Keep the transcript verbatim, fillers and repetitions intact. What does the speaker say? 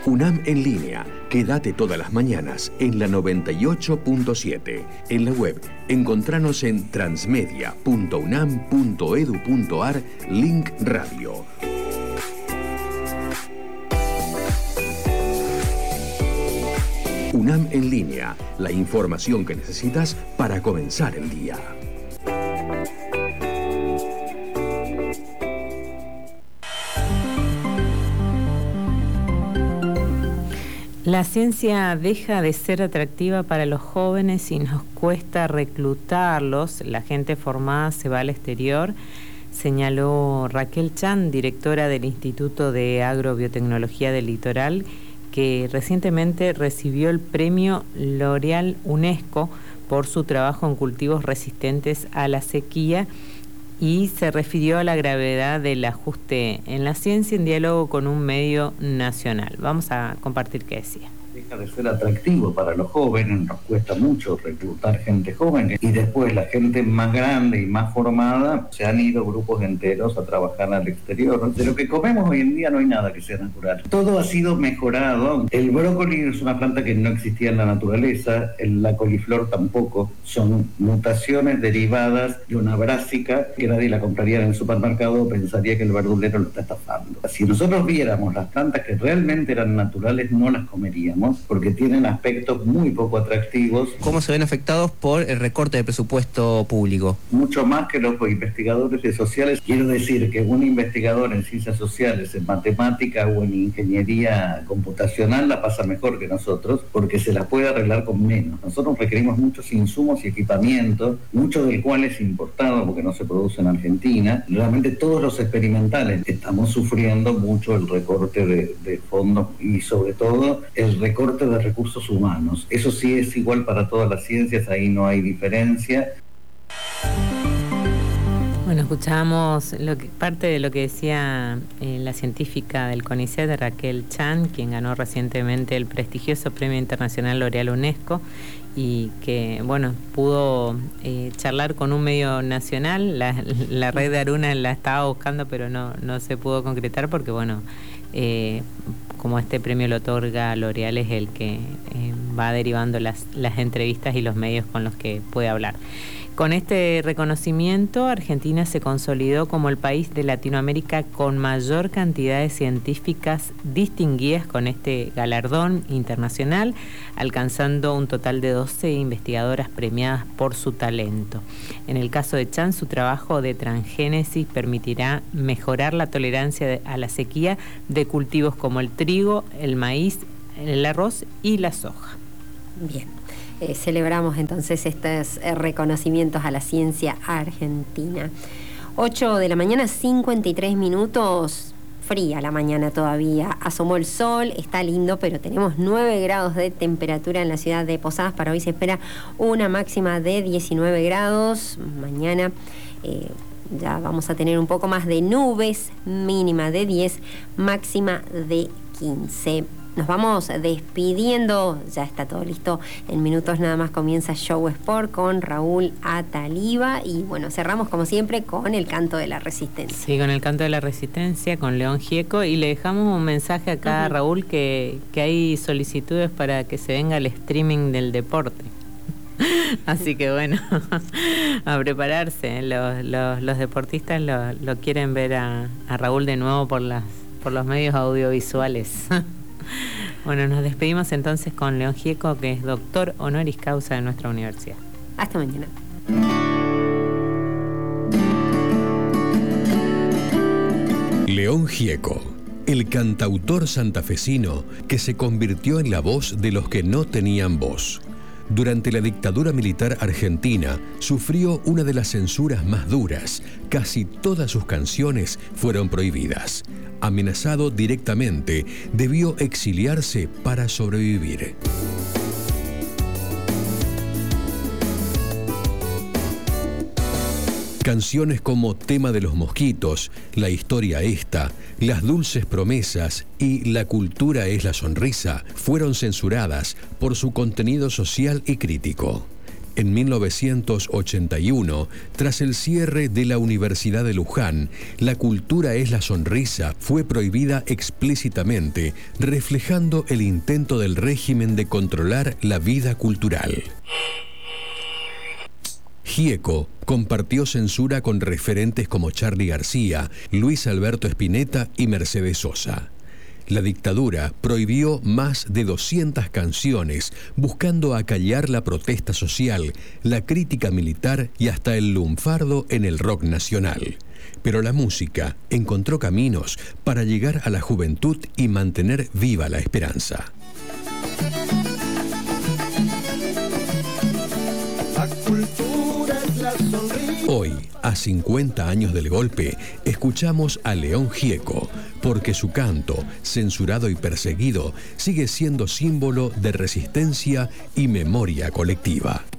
UNAM en línea. Quédate todas las mañanas en la noventa y ocho punto siete. En la web, encontranos en transmedia punto unam punto edu punto ar, link radio. UNAM en línea, la información que necesitas para comenzar el día. La ciencia deja de ser atractiva para los jóvenes y nos cuesta reclutarlos. La gente formada se va al exterior, señaló Raquel Chan, directora del Instituto de Agrobiotecnología del Litoral, que recientemente recibió el premio L'Oréal UNESCO por su trabajo en cultivos resistentes a la sequía, y se refirió a la gravedad del ajuste en la ciencia en diálogo con un medio nacional. Vamos a compartir qué decía. Deja de ser atractivo para los jóvenes, nos cuesta mucho reclutar gente joven, y después la gente más grande y más formada, se han ido grupos enteros a trabajar al exterior. De lo que comemos hoy en día no hay nada que sea natural. Todo ha sido mejorado. El brócoli es una planta que no existía en la naturaleza, el, la coliflor tampoco. Son mutaciones derivadas de una brásica que nadie la compraría en el supermercado, pensaría que el verdulero lo está estafando. Si nosotros viéramos las plantas que realmente eran naturales, no las comeríamos, porque tienen aspectos muy poco atractivos. ¿Cómo se ven afectados por el recorte de presupuesto público? Mucho más que los investigadores sociales. Quiero decir que un investigador en ciencias sociales, en matemática o en ingeniería computacional la pasa mejor que nosotros, porque se la puede arreglar con menos. Nosotros requerimos muchos insumos y equipamiento, mucho del cual es importado porque no se produce en Argentina. Realmente todos los experimentales estamos sufriendo mucho el recorte de, de fondos y sobre todo el recorte recorte de recursos humanos. Eso sí es igual para todas las ciencias, ahí no hay diferencia. Bueno, escuchábamos lo que, parte de lo que decía eh, la científica del CONICET, Raquel Chan, quien ganó recientemente el prestigioso Premio Internacional L'Oréal UNESCO, y que, bueno, pudo eh, charlar con un medio nacional. La, la red de Aruna la estaba buscando, pero no, no se pudo concretar porque, bueno, eh, como este premio lo otorga L'Oréal, es el que eh, va derivando las, las entrevistas y los medios con los que puede hablar. Con este reconocimiento, Argentina se consolidó como el país de Latinoamérica con mayor cantidad de científicas distinguidas con este galardón internacional, alcanzando un total de doce investigadoras premiadas por su talento. En el caso de Chan, su trabajo de transgénesis permitirá mejorar la tolerancia a la sequía de cultivos como el trigo, el maíz, el arroz y la soja. Bien. Eh, celebramos entonces estos eh, reconocimientos a la ciencia argentina. ocho de la mañana, cincuenta y tres minutos, fría la mañana todavía. Asomó el sol, está lindo, pero tenemos nueve grados de temperatura en la ciudad de Posadas. Para hoy se espera una máxima de diecinueve grados. Mañana eh, ya vamos a tener un poco más de nubes, mínima de diez, máxima de quince. Nos vamos despidiendo, ya está todo listo. En minutos nada más comienza Show Sport con Raúl Ataliba. Y bueno, cerramos como siempre con el canto de la Resistencia. Sí, con el canto de la Resistencia, con León Gieco. Y le dejamos un mensaje acá a uh-huh. Raúl, que, que hay solicitudes para que se venga el streaming del deporte. Así que bueno, a prepararse. Los, los, los deportistas lo, lo quieren ver a, a Raúl de nuevo por, las, por los medios audiovisuales. Bueno, nos despedimos entonces con León Gieco, que es doctor honoris causa de nuestra universidad. Hasta mañana. León Gieco, el cantautor santafesino que se convirtió en la voz de los que no tenían voz. Durante la dictadura militar argentina, sufrió una de las censuras más duras. Casi todas sus canciones fueron prohibidas. Amenazado directamente, debió exiliarse para sobrevivir. Canciones como Tema de los Mosquitos, La Historia Esta, Las Dulces Promesas y La Cultura es la Sonrisa fueron censuradas por su contenido social y crítico. En mil novecientos ochenta y uno, tras el cierre de la Universidad de Luján, La cultura es la sonrisa fue prohibida explícitamente, reflejando el intento del régimen de controlar la vida cultural. Gieco compartió censura con referentes como Charly García, Luis Alberto Spinetta y Mercedes Sosa. La dictadura prohibió más de doscientas canciones, buscando acallar la protesta social, la crítica militar y hasta el lunfardo en el rock nacional. Pero la música encontró caminos para llegar a la juventud y mantener viva la esperanza. Hoy, a cincuenta años del golpe, escuchamos a León Gieco, porque su canto, censurado y perseguido, sigue siendo símbolo de resistencia y memoria colectiva.